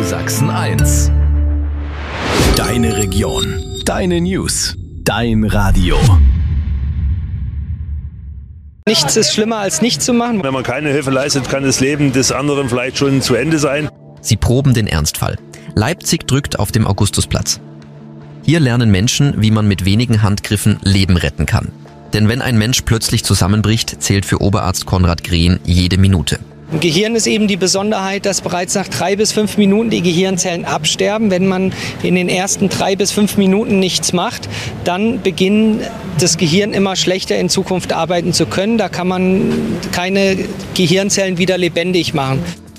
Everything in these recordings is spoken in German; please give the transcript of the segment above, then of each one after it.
Radio Sachsen 1. Deine Region, deine News, dein Radio. Nichts ist schlimmer als nichts zu machen. Wenn man keine Hilfe leistet, kann das Leben des anderen vielleicht schon zu Ende sein. Sie proben den Ernstfall. Leipzig drückt auf dem Augustusplatz. Hier lernen Menschen, wie man mit wenigen Handgriffen Leben retten kann. Denn wenn ein Mensch plötzlich zusammenbricht, zählt für Oberarzt Konrad Green jede Minute. Im Gehirn ist eben die Besonderheit, dass bereits nach 3 bis 5 Minuten die Gehirnzellen absterben. Wenn man in den ersten 3 bis 5 Minuten nichts macht, dann beginnt das Gehirn immer schlechter in Zukunft arbeiten zu können. Da kann man keine Gehirnzellen wieder lebendig machen.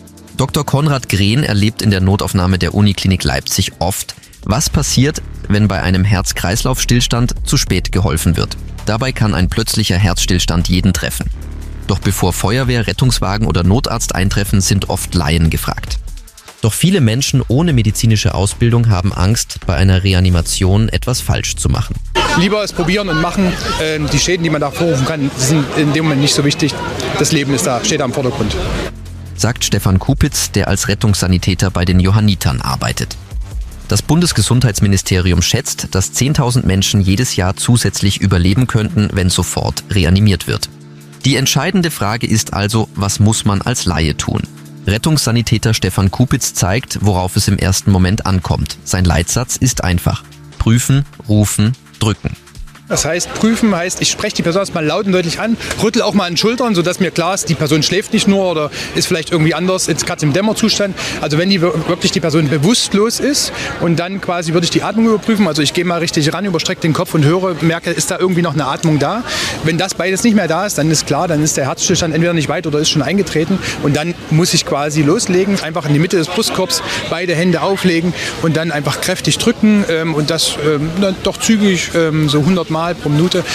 Dr. Konrad Green erlebt in der Notaufnahme der Uniklinik Leipzig oft, was passiert, wenn bei einem Herz-Kreislauf-Stillstand zu spät geholfen wird. Dabei kann ein plötzlicher Herzstillstand jeden treffen. Doch bevor Feuerwehr, Rettungswagen oder Notarzt eintreffen, sind oft Laien gefragt. Doch viele Menschen ohne medizinische Ausbildung haben Angst, bei einer Reanimation etwas falsch zu machen. Lieber es probieren und machen. Die Schäden, die man da vorrufen kann, sind in dem Moment nicht so wichtig. Das Leben steht da im Vordergrund. Sagt Stefan Kupitz, der als Rettungssanitäter bei den Johannitern arbeitet. Das Bundesgesundheitsministerium schätzt, dass 10.000 Menschen jedes Jahr zusätzlich überleben könnten, wenn sofort reanimiert wird. Die entscheidende Frage ist also, was muss man als Laie tun? Rettungssanitäter Stefan Kupitz zeigt, worauf es im ersten Moment ankommt. Sein Leitsatz ist einfach: Prüfen, rufen, drücken. Das heißt, prüfen heißt, ich spreche die Person erstmal laut und deutlich an, rüttel auch mal an den Schultern, sodass mir klar ist, die Person schläft nicht nur oder ist vielleicht irgendwie anders, ist gerade im Dämmerzustand. Also wenn wirklich die Person bewusstlos ist, und dann quasi würde ich die Atmung überprüfen. Also ich gehe mal richtig ran, überstrecke den Kopf und höre, merke, ist da irgendwie noch eine Atmung da. Wenn das beides nicht mehr da ist, dann ist klar, dann ist der Herzstillstand entweder nicht weit oder ist schon eingetreten. Und dann muss ich quasi loslegen, einfach in die Mitte des Brustkorbs, beide Hände auflegen und dann einfach kräftig drücken und das doch zügig, so 100 Mal pro Minute.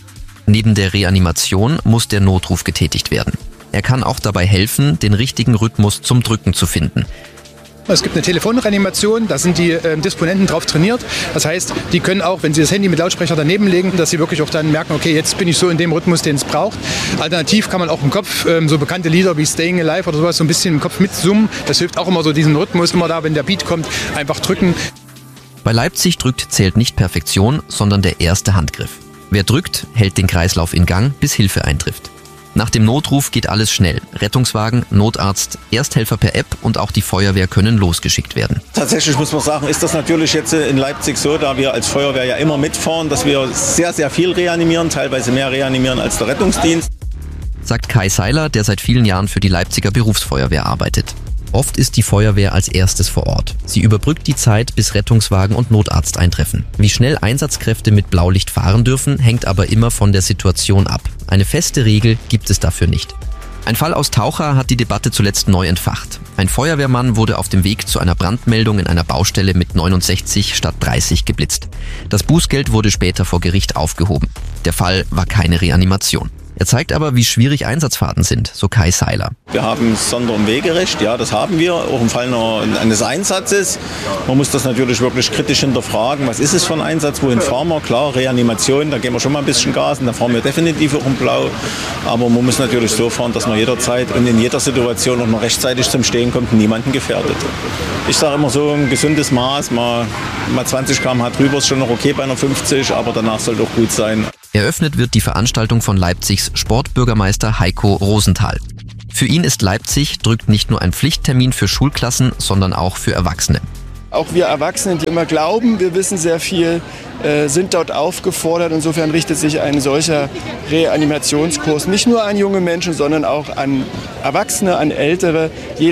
Neben der Reanimation muss der Notruf getätigt werden. Er kann auch dabei helfen, den richtigen Rhythmus zum Drücken zu finden. Es gibt eine Telefonreanimation, da sind die Disponenten drauf trainiert. Das heißt, die können auch, wenn sie das Handy mit Lautsprecher daneben legen, dass sie wirklich auch dann merken, okay, jetzt bin ich so in dem Rhythmus, den es braucht. Alternativ kann man auch im Kopf so bekannte Lieder wie Staying Alive oder sowas so ein bisschen im Kopf mitsummen. Das hilft auch immer so, diesen Rhythmus, immer da, wenn der Beat kommt, einfach drücken. Bei Leipzig drückt zählt nicht Perfektion, sondern der erste Handgriff. Wer drückt, hält den Kreislauf in Gang, bis Hilfe eintrifft. Nach dem Notruf geht alles schnell. Rettungswagen, Notarzt, Ersthelfer per App und auch die Feuerwehr können losgeschickt werden. Tatsächlich muss man sagen, ist das natürlich jetzt in Leipzig so, da wir als Feuerwehr ja immer mitfahren, dass wir sehr, sehr viel reanimieren, teilweise mehr reanimieren als der Rettungsdienst. Sagt Kai Seiler, der seit vielen Jahren für die Leipziger Berufsfeuerwehr arbeitet. Oft ist die Feuerwehr als erstes vor Ort. Sie überbrückt die Zeit, bis Rettungswagen und Notarzt eintreffen. Wie schnell Einsatzkräfte mit Blaulicht fahren dürfen, hängt aber immer von der Situation ab. Eine feste Regel gibt es dafür nicht. Ein Fall aus Taucha hat die Debatte zuletzt neu entfacht. Ein Feuerwehrmann wurde auf dem Weg zu einer Brandmeldung in einer Baustelle mit 69 statt 30 geblitzt. Das Bußgeld wurde später vor Gericht aufgehoben. Der Fall war keine Reanimation. Er zeigt aber, wie schwierig Einsatzfahrten sind, so Kai Seiler. Wir haben Sonder- und Wegerecht, ja, das haben wir, auch im Fall eines Einsatzes. Man muss das natürlich wirklich kritisch hinterfragen. Was ist es für ein Einsatz, wohin fahren wir? Klar, Reanimation, da gehen wir schon mal ein bisschen Gas und da fahren wir definitiv auch im Blau. Aber man muss natürlich so fahren, dass man jederzeit und in jeder Situation auch noch rechtzeitig zum Stehen kommt und niemanden gefährdet. Ich sage immer so, ein gesundes Maß, mal 20 km/h drüber ist schon noch okay bei einer 50, aber danach sollte auch gut sein. Eröffnet wird die Veranstaltung von Leipzigs Sportbürgermeister Heiko Rosenthal. Für ihn ist Leipzig drückt nicht nur ein Pflichttermin für Schulklassen, sondern auch für Erwachsene. Auch wir Erwachsenen, die immer glauben, wir wissen sehr viel, sind dort aufgefordert. Insofern richtet sich ein solcher Reanimationskurs nicht nur an junge Menschen, sondern auch an Erwachsene, an Ältere.